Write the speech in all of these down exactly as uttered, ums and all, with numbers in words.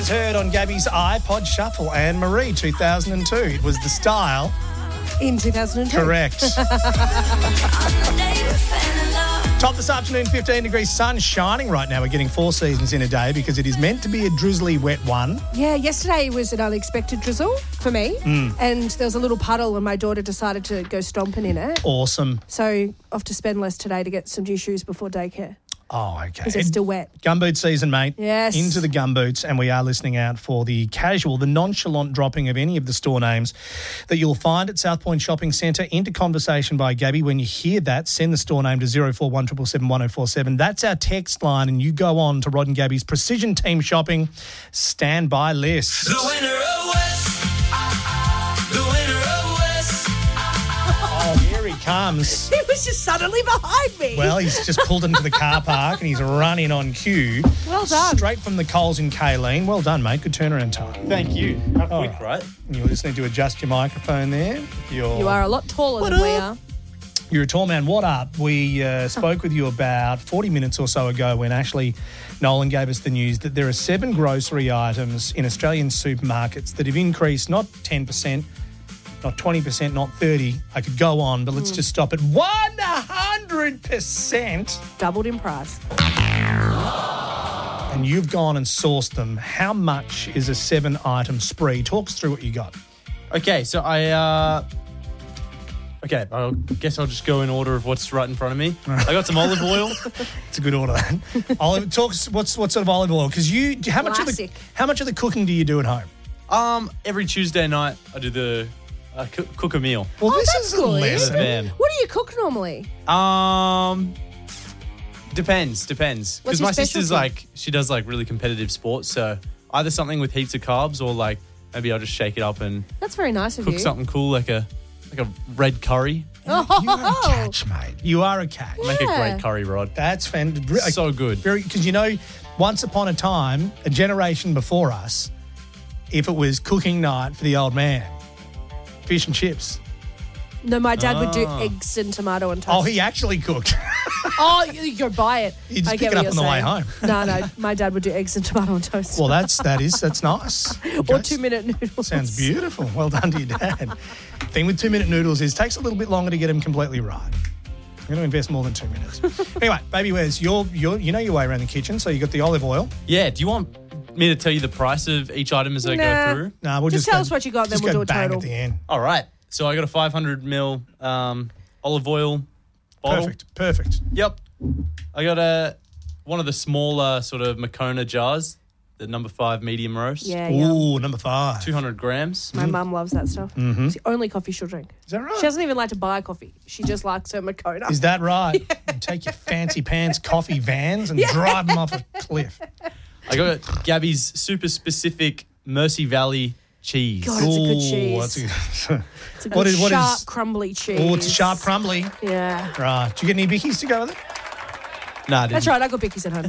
was heard on Gabby's iPod Shuffle and Marie two thousand two. It was the style. In two thousand two. Correct. Top this afternoon, fifteen degrees, sun shining right now. We're getting four seasons in a day because it is meant to be a drizzly wet one. Yeah, yesterday was an unexpected drizzle for me. Mm. And there was a little puddle and my daughter decided to go stomping in it. Awesome. So off to spend less today to get some new shoes before daycare. Oh, okay. Because it's still wet. Gumboot season, mate. Yes. Into the gumboots, and we are listening out for the casual, the nonchalant dropping of any of the store names that you'll find at South Point Shopping Centre into conversation by Gabby. When you hear that, send the store name to zero four one seven seven one zero four seven. That's our text line, and you go on to Rod and Gabby's Precision Team Shopping standby list. The winner of West. The winner of West. Oh, here he comes. He was just suddenly behind me. Well, he's just pulled into the car park and he's running on cue. Well done. Straight from the Coles in Kayleen. Well done, mate. Good turnaround time. Thank you. How Oh. quick, right? You just need to adjust your microphone there. You're, You are a lot taller What than we up? are. You're a tall man. What up? We uh, spoke with you about forty minutes or so ago when Ashley Nolan gave us the news that there are seven grocery items in Australian supermarkets that have increased not ten percent, not twenty percent, not thirty. I could go on, but let's just stop at one hundred percent. Doubled in price. And you've gone and sourced them. How much is a seven-item spree? Talk us through what you got. Okay, so I, uh... Okay, I guess I'll just go in order of what's right in front of me. I got some olive oil. It's a good order. Then. Olive. Talk. What's what sort of olive oil? Because you, how much of the Classic. how much of the cooking do you do at home? Um, every Tuesday night, I do the... Uh, cook, cook a meal. Well, Oh, this that's is a good. lesson. Man. What do you cook normally? Um... Depends, depends. What's Because your my sister's specialty? like, she does like really competitive sports, so either something with heaps of carbs or like maybe I'll just shake it up and That's very nice of cook you. something cool like a like a red curry. Oh, You are a catch, mate. You are a catch. Make a Yeah. great curry, Rod. That's fantastic. So good. Very, because you know, once upon a time, a generation before us, if it was cooking night for the old man, fish and chips. No, my dad would do Ah. eggs and tomato and toast. Oh, he actually cooked. Oh, you, you go buy it. You just I pick get it what up you're on the way saying. home. No, no, my dad would do eggs and tomato and toast. Well, that's that is that's nice. or Okay. two-minute noodles. Sounds beautiful. Well done to your dad. Thing with two-minute noodles is it takes a little bit longer to get them completely right. You're going to invest more than two minutes. Anyway, baby Wes, you're, you're, you know your way around the kitchen, so you got the olive oil. Yeah, do you want me to tell you the price of each item as I Nah. go through? Nah, we'll Just just, tell go- us what you got, then just we'll go do a bang total. at the end. All right. So I got a five hundred mil um, olive oil bottle. Perfect, perfect. Yep. I got a one of the smaller sort of Makona jars, the number five medium roast. Yeah, yeah. Ooh, number five. two hundred grams. My mum loves that stuff. Mm-hmm. It's the only coffee she'll drink. Is that right? She doesn't even like to buy coffee. She just likes her Makona. Is that right? You take your fancy pants coffee vans and drive them off a cliff. I got Gabby's super specific Mercy Valley cheese. God, it's a good Ooh, cheese. that's a- It's a What good is- what sharp, is- crumbly cheese. Oh, it's sharp, crumbly. Yeah. Right. Did you get any bickies to go with it? Nah, I That's didn't. right, I got Bickies at home.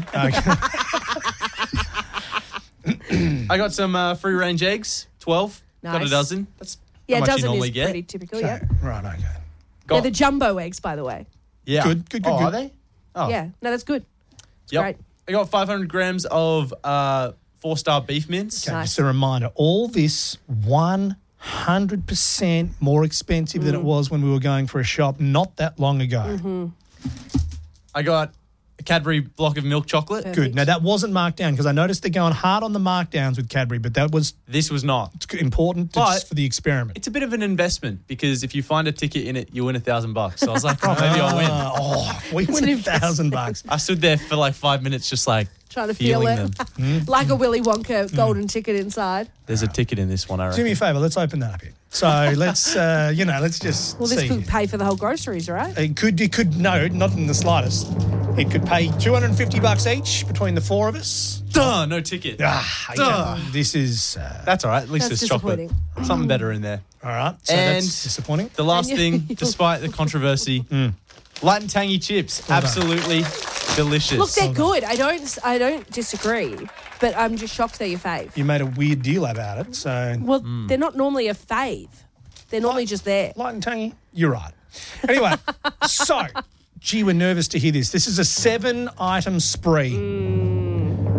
Okay. I got some uh, free range eggs, twelve. Got a Nice. dozen. That's Yeah, how much you dozen normally is get. pretty typical, So, yeah. right, okay. Got- They're the jumbo eggs, by the way. yeah. Good, good, good, Oh, good. are they? Oh. Yeah, no, that's good. It's Yep. great. I got five hundred grams of uh, four-star beef mince. Okay, Nice. just a reminder, all this one hundred percent more expensive than it was when we were going for a shop not that long ago. Mm-hmm. I got a Cadbury block of milk chocolate. Perfect. Good. Now, that wasn't marked down because I noticed they're going hard on the markdowns with Cadbury, but that was This was not. important to, But- just for the experiment. It's a bit of an investment because if you find a ticket in it, you win a thousand bucks. So I was like, oh, maybe I'll win. Ah, oh, we an win a investment. thousand bucks. I stood there for like five minutes just like Trying to feel feeling it. them. Like a Willy Wonka golden ticket inside. There's a ticket in this one, I Do me a reckon. favour, let's open that up here. So let's, uh, you know, let's just Well, this see. could pay for the whole groceries, right? It could, it could, no, not in the slightest. It could pay two hundred fifty bucks each between the four of us. Duh, no ticket. Ah, Duh. yeah, this is, uh, That's all right. At least That's there's chocolate. disappointing. Something better in there. all right. So And- that's disappointing. The last And you- thing, despite the controversy, Mm. light and tangy chips. Well done. Absolutely delicious. Look, they're good. I don't I don't disagree, but I'm just shocked they're your fave. You made a weird deal about it, so Well, they're not normally a fave. They're normally just there. light and tangy. You're right. Anyway, so, gee, we're nervous to hear this. This is a seven-item spree.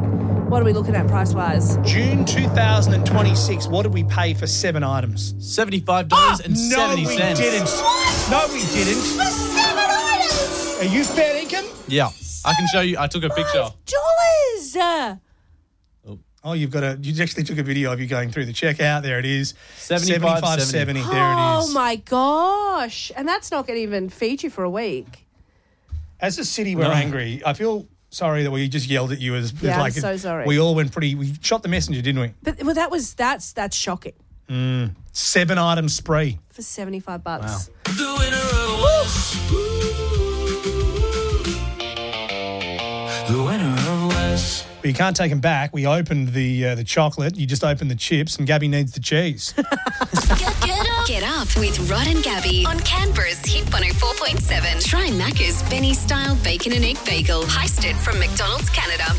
What are we looking at price-wise? June two thousand twenty-six, what did we pay for seven items? seventy-five dollars and no, seventy we cents. didn't. No, we didn't. For seven items! Are you fair income? Yeah, I can show you. I took a picture. Dollars! Oh, you've got a. You actually took a video of you going through the checkout. There it is. seventy-five seventy. There it Oh, is. my gosh. And that's not going to even feed you for a week. As a city, we're No. angry. I feel sorry that we just yelled at you. As Yeah, I'm like so sorry. We all went pretty. We shot the messenger, didn't we? But well, that was that's that's shocking Seven item spree. for seventy-five bucks. The winner of West. The winner of West. But you can't take them back. We opened the uh, the chocolate. You just opened the chips, and Gabby needs the cheese. Get, get up. Get up with Rod and Gabby on Canberra's Hit one oh four point seven. Try Macca's Benny-style bacon and egg bagel. Heisted from McDonald's Canada.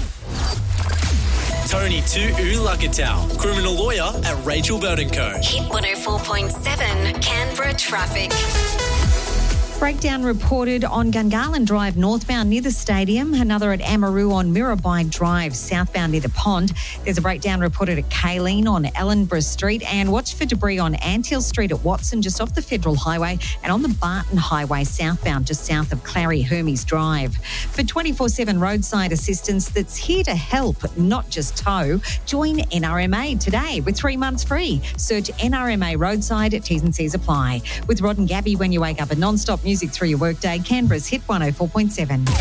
Tony to Ulakatau, criminal lawyer at Rachel Bird and Co. Hit one oh four point seven Canberra traffic. Breakdown reported on Gungahlin Drive northbound near the stadium, another at Amaroo on Mirabai Drive southbound near the pond. There's a breakdown reported at Kaleen on Ellenborough Street, and watch for debris on Anthill Street at Watson just off the Federal Highway, and on the Barton Highway southbound just south of Clary Hermes Drive. For twenty-four seven roadside assistance that's here to help, not just tow, join N R M A today with three months free. Search N R M A roadside, T's and C's apply. With Rod and Gabby when you wake up, a non-stop music through your workday, Canberra's Hit one oh four point seven.